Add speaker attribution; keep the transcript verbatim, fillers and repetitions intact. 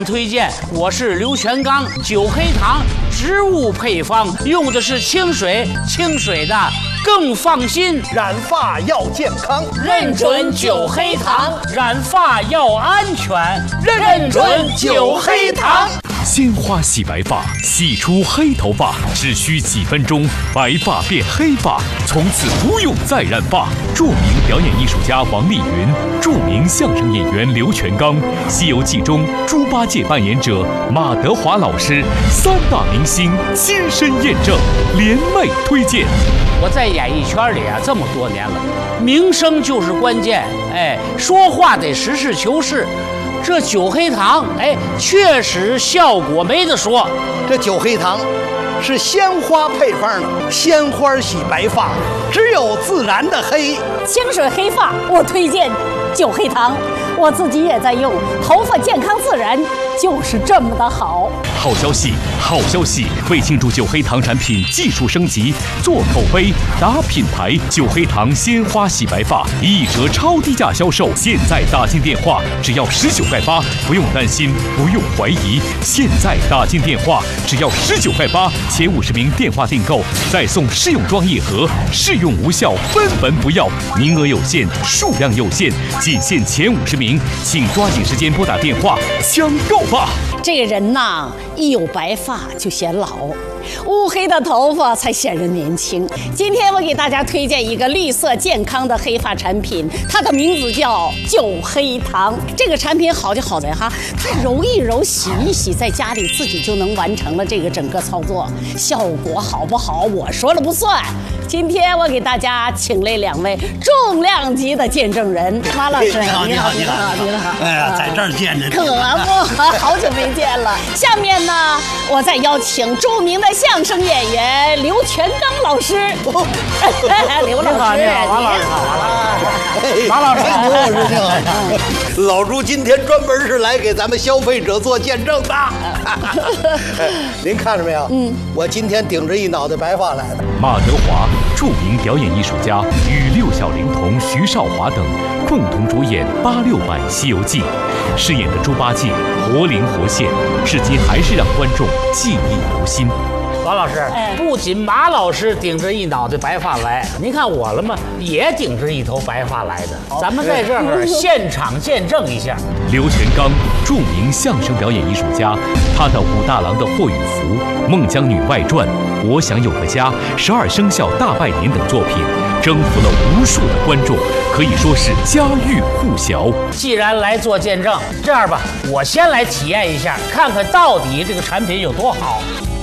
Speaker 1: 推荐，我是刘全刚，九黑糖植物配方，用的是清水，清水的更放心。
Speaker 2: 染发要健康，
Speaker 1: 认准九黑糖；染发要安全，认准九黑糖。
Speaker 3: 鲜花洗白发，洗出黑头发，只需几分钟，白发变黑发，从此不用再染发。著名表演艺术家王丽云，著名相声演员刘全刚，《西游记》中猪八戒扮演者马德华老师，三大明星亲身验证，联袂推荐。
Speaker 1: 我在演艺圈里啊这么多年了，名声就是关键，哎，说话得实事求是。这九黑糖，哎，确实效果没得说。
Speaker 2: 这九黑糖是鲜花配方的，鲜花洗白发，只有自然的黑。
Speaker 4: 清水黑发，我推荐九黑糖，我自己也在用，头发健康自然，就是这么的好。
Speaker 3: 好消息，好消息！为庆祝九黑糖产品技术升级，做口碑、打品牌，九黑糖鲜花洗白发一折超低价销售。现在打进电话，只要十九块八，不用担心，不用怀疑。现在打进电话，只要十九块八，前五十名电话订购再送试用装一盒，试用无效分文不要，名额有限，数量有限，仅限前五十名，请抓紧时间拨打电话抢购吧！
Speaker 4: 这个人呐，一有白发就显老，乌黑的头发才显得年轻。今天我给大家推荐一个绿色健康的黑发产品，它的名字叫九黑糖。这个产品好就好在哈，它揉一揉、洗一洗，在家里自己就能完成了这个整个操作，效果好不好我说了不算。今天我给大家请来两位重量级的见证人，马老师，
Speaker 2: 你好，你好，你好，
Speaker 4: 你好！
Speaker 2: 哎呀，在这儿见着你，
Speaker 4: 可不，好久没见了。下面呢，我再邀请著名的相声演员刘全刚老师。刘老师，
Speaker 1: 你好，马老师好，马老师，
Speaker 2: 刘老师你好。老朱今天专门是来给咱们消费者做见证的。您看着没有？嗯，我今天顶着一脑袋白发来的。
Speaker 3: 马德华，著名表演艺术家，与六小龄童徐少华等共同主演八六版《西游记》，饰演的猪八戒活灵活现，至今还是让观众记忆犹新。
Speaker 1: 王老师，
Speaker 4: 哎
Speaker 1: 不仅马老师顶着一脑袋白发来，您看我了吗？也顶着一头白发来的。咱们在这儿现场见证一下。
Speaker 3: 刘全刚，著名相声表演艺术家，他的武大郎的霍雨福、孟姜女外传、我想有个家、十二生肖大拜年等作品，征服了无数的观众，可以说是家喻户晓。
Speaker 1: 既然来做见证，这样吧，我先来体验一下，看看到底这个产品有多好。